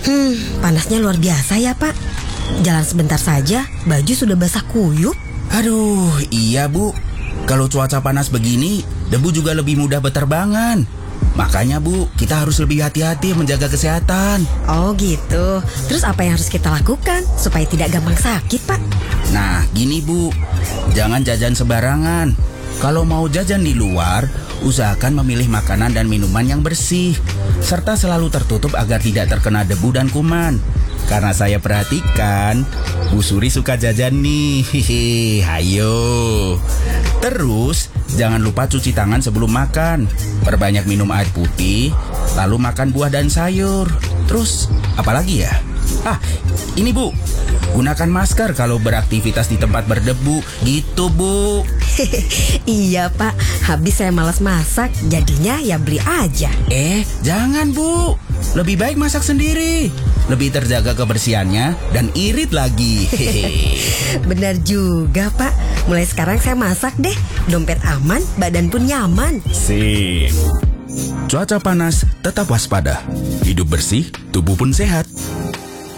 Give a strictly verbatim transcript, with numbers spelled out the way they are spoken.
Hmm, panasnya luar biasa ya, Pak. Jalan sebentar saja, baju sudah basah kuyup. Aduh, iya Bu. Kalau cuaca panas begini, debu juga lebih mudah berterbangan. Makanya Bu, kita harus lebih hati-hati menjaga kesehatan. Oh gitu. Terus apa yang harus kita lakukan supaya tidak gampang sakit, Pak? Nah, gini Bu, jangan jajan sembarangan. Kalau mau jajan di luar, usahakan memilih makanan dan minuman yang bersih, serta selalu tertutup agar tidak terkena debu dan kuman. Karena saya perhatikan, Bu Suri suka jajan nih. Hihi, hayo. Terus, jangan lupa cuci tangan sebelum makan. Perbanyak minum air putih, lalu makan buah dan sayur. Terus, apa lagi ya? Ah, ini Bu, gunakan masker kalau beraktivitas di tempat berdebu. Gitu Bu. Iya Pak, habis saya malas masak, jadinya ya beli aja. Eh, jangan Bu. Lebih baik masak sendiri. Lebih terjaga kebersihannya dan irit lagi. Benar juga Pak. Mulai sekarang saya masak deh. Dompet aman, badan pun nyaman. Sip. Cuaca panas, tetap waspada. Hidup bersih, tubuh pun sehat.